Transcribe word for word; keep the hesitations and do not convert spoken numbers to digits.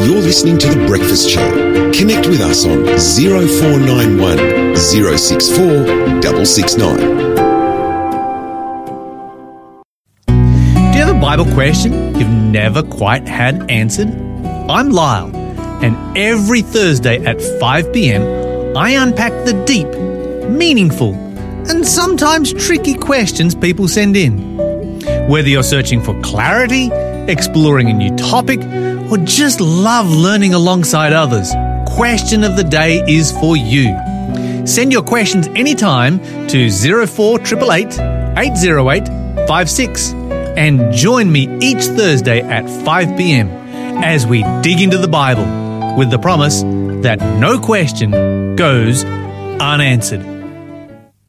You're listening to The Breakfast Show. Connect with us on zero four nine one, zero six four, six six nine. Do you have a Bible question you've never quite had answered? I'm Lyle, and every Thursday at five p.m, I unpack the deep, meaningful, and sometimes tricky questions people send in. Whether you're searching for clarity, exploring a new topic, or just love learning alongside others, Question of the Day is for you. Send your questions anytime to zero four eight eight, eight zero eight, five six and join me each Thursday at five p.m. as we dig into the Bible with the promise that no question goes unanswered.